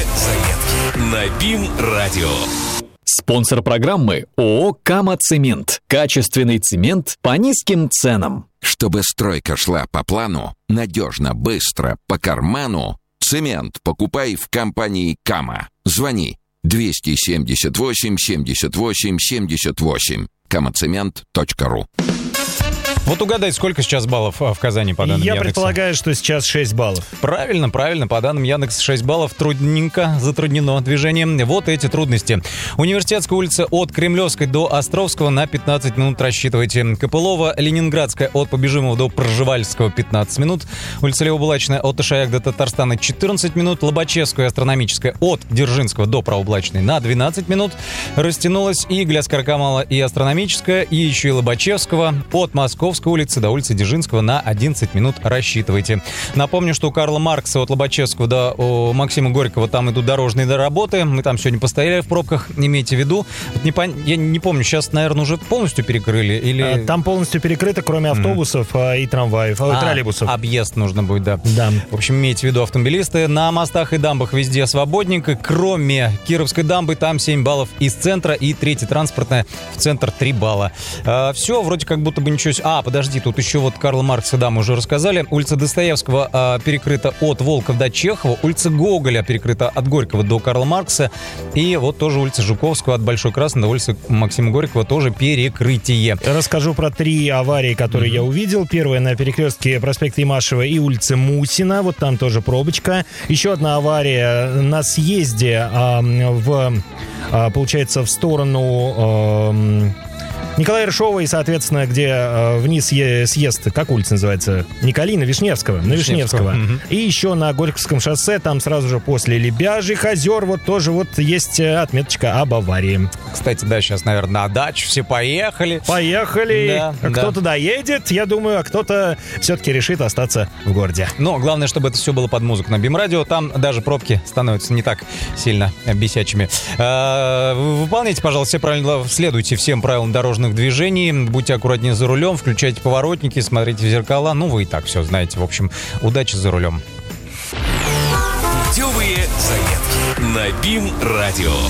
заметки на БИМ-радио. Спонсор программы ООО «Кама-Цемент». Качественный цемент по низким ценам. Чтобы стройка шла по плану, надежно, быстро, по карману, цемент покупай в компании «Кама». Звони 278 78 78. kamacement.ru. Вот угадай, сколько сейчас баллов в Казани по данным Яндекса? Я предполагаю, что сейчас 6 баллов. Правильно. По данным Яндекса 6 баллов. Затруднено движение. Вот эти трудности. Университетская улица от Кремлевской до Островского на 15 минут рассчитывайте. Копылова, Ленинградская от Побежимого до Пржевальского 15 минут. Улица Левобулачная от Ишаяк до Татарстана 14 минут. Лобачевская, Астрономическая от Дзержинского до Правоблачной на 12 минут. Растянулась и Гляскар-Камала, и Астрономическая, и еще и Лобачевского от Московской улицы до улицы Дзержинского на 11 минут рассчитывайте. Напомню, что у Карла Маркса от Лобачевского до Максима Горького там идут дорожные работы. Мы там сегодня постояли в пробках, имейте в виду. Я не помню, сейчас, наверное, уже полностью перекрыли или... Там полностью перекрыто, кроме автобусов и трамваев, троллейбусов. Объезд нужно будет, да. Да. В общем, имейте в виду, автомобилисты. На мостах и дамбах везде свободненько, кроме Кировской дамбы, там 7 баллов из центра, и третья транспортная в центр 3 балла. Все, вроде как будто бы ничего... Подожди, тут еще вот Карла Маркса, да, мы уже рассказали. Улица Достоевского перекрыта от Волков до Чехова. Улица Гоголя перекрыта от Горького до Карла Маркса. И вот тоже улица Жуковского от Большой Красной до улицы Максима Горького тоже перекрытие. Расскажу про 3 аварии, которые я увидел. Первая на перекрестке проспекта Имашева и улицы Мусина. Вот там тоже пробочка. Еще одна авария на съезде получается, в сторону... Николая Ершова и, соответственно, где вниз съезд, как улица называется? Николина, Вишневского. На Вишневского. И еще на Горьковском шоссе, там сразу же после Лебяжьих озер, вот тоже вот есть отметочка об аварии. Кстати, да, сейчас, наверное, на дачу все поехали. Да, кто-то доедет, я думаю, а кто-то все-таки решит остаться в городе. Но главное, чтобы это все было под музыку на БИМ-радио. Там даже пробки становятся не так сильно бесячими. Выполняйте, пожалуйста, следуйте всем правилам дорожных движений, будьте аккуратнее за рулем, включайте поворотники, смотрите в зеркала. Ну, вы и так все знаете. В общем, удачи за рулем. Путевые заметки на БИМ-радио.